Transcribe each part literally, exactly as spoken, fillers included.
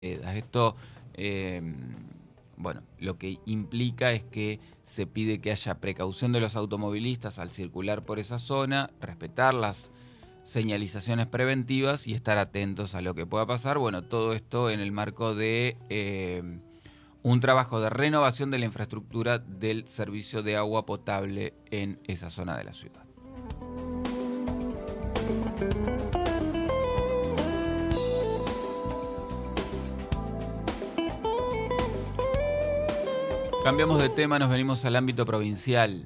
Esto, eh, bueno, lo que implica es que se pide que haya precaución de los automovilistas al circular por esa zona, respetar las señalizaciones preventivas y estar atentos a lo que pueda pasar. Bueno, todo esto en el marco de eh, un trabajo de renovación de la infraestructura del servicio de agua potable en esa zona de la ciudad. Cambiamos de tema, nos venimos al ámbito provincial.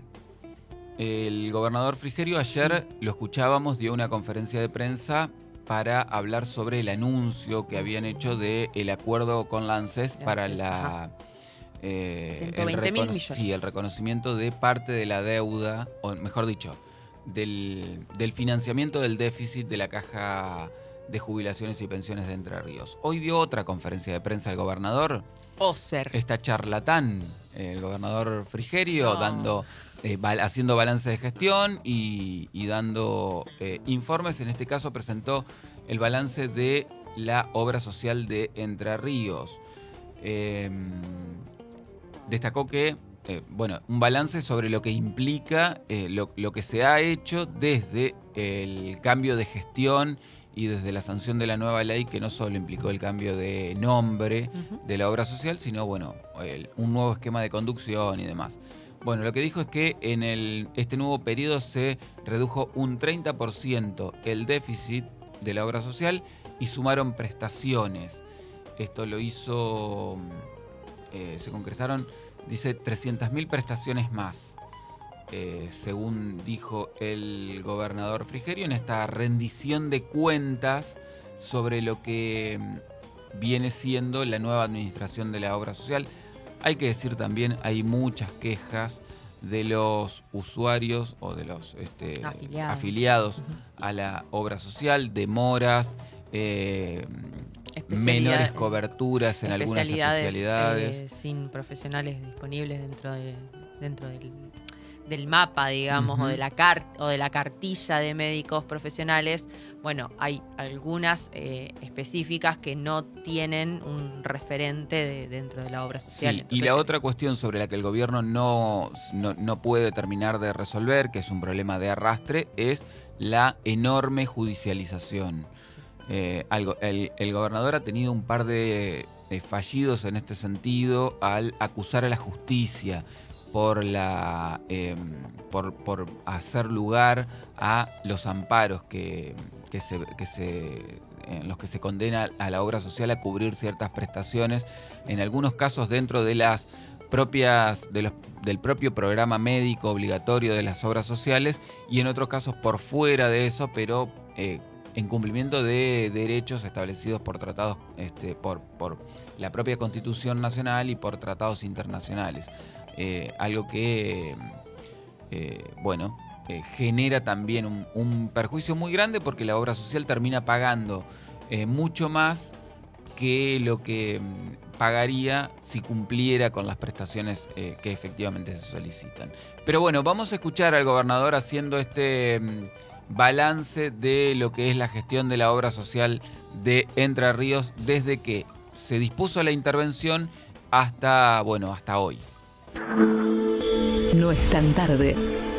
El gobernador Frigerio ayer, sí. lo escuchábamos, dio una conferencia de prensa para hablar sobre el anuncio que habían hecho del acuerdo con la ANSES para la, eh, ciento veinte mil millones. Sí, el reconocimiento de parte de la deuda, o mejor dicho, del, del financiamiento del déficit de la Caja de Jubilaciones y Pensiones de Entre Ríos. Hoy dio otra conferencia de prensa el gobernador. Oser. Está charlatán, el gobernador Frigerio, No. dando, eh, bal, haciendo balance de gestión y, y dando eh, informes. En este caso presentó el balance de la obra social de Entre Ríos. Eh, destacó que, eh, bueno, un balance sobre lo que implica eh, lo, lo que se ha hecho desde el cambio de gestión y desde la sanción de la nueva ley, que no solo implicó el cambio de nombre uh-huh. de la obra social, sino, bueno, el, un nuevo esquema de conducción y demás. Bueno, lo que dijo es que en el, este nuevo periodo se redujo un treinta por ciento el déficit de la obra social y sumaron prestaciones. Esto lo hizo, eh, se concretaron, dice, trescientas mil prestaciones más. Eh, según dijo el gobernador Frigerio, en esta rendición de cuentas sobre lo que viene siendo la nueva administración de la obra social. Hay que decir también, hay muchas quejas de los usuarios o de los este, afiliados, afiliados uh-huh. a la obra social, demoras, eh, menores coberturas en algunas especialidades. Eh, sin profesionales disponibles dentro, de, dentro del... del mapa, digamos, uh-huh. o de la car- o de la cartilla de médicos profesionales. Bueno, hay algunas eh, específicas que no tienen un referente de, dentro de la obra social. Sí, Entonces, y la otra cuestión sobre la que el gobierno no, no, no puede terminar de resolver, que es un problema de arrastre, es la enorme judicialización. Eh, algo, el, el gobernador ha tenido un par de eh, fallidos en este sentido al acusar a la justicia por la eh, por, por hacer lugar a los amparos que, que se, que se en los que se condena a la obra social a cubrir ciertas prestaciones, en algunos casos dentro de las propias de los, del propio programa médico obligatorio de las obras sociales, y en otros casos por fuera de eso, pero eh, en cumplimiento de derechos establecidos por tratados, este, por, por la propia Constitución Nacional y por tratados internacionales. Eh, algo que, eh, bueno, eh, genera también un, un perjuicio muy grande, porque la obra social termina pagando eh, mucho más que lo que mm, pagaría si cumpliera con las prestaciones eh, que efectivamente se solicitan. Pero bueno, vamos a escuchar al gobernador haciendo este mm, balance de lo que es la gestión de la obra social de Entre Ríos desde que se dispuso la intervención hasta, bueno, hasta hoy. No es tan tarde.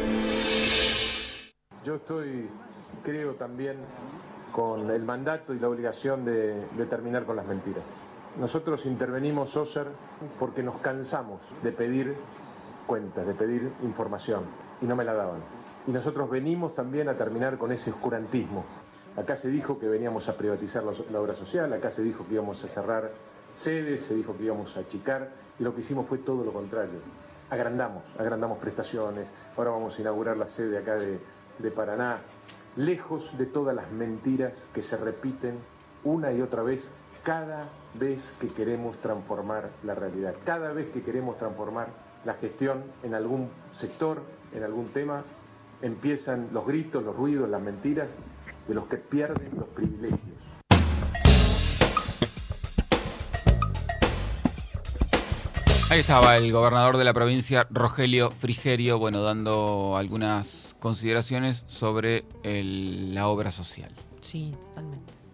Yo estoy, creo también, con el mandato y la obligación de, de terminar con las mentiras. Nosotros intervenimos, Oser, porque nos cansamos de pedir cuentas, de pedir información, y no me la daban. Y nosotros venimos también a terminar con ese oscurantismo. Acá se dijo que veníamos a privatizar la, la obra social, acá se dijo que íbamos a cerrar sedes, se dijo que íbamos a achicar, y lo que hicimos fue todo lo contrario. Agrandamos, agrandamos prestaciones, ahora vamos a inaugurar la sede acá de, de Paraná, lejos de todas las mentiras que se repiten una y otra vez cada vez que queremos transformar la realidad, cada vez que queremos transformar la gestión en algún sector, en algún tema, empiezan los gritos, los ruidos, las mentiras de los que pierden los privilegios. Ahí estaba el gobernador de la provincia, Rogelio Frigerio, bueno, dando algunas consideraciones sobre el, la obra social. Sí, totalmente.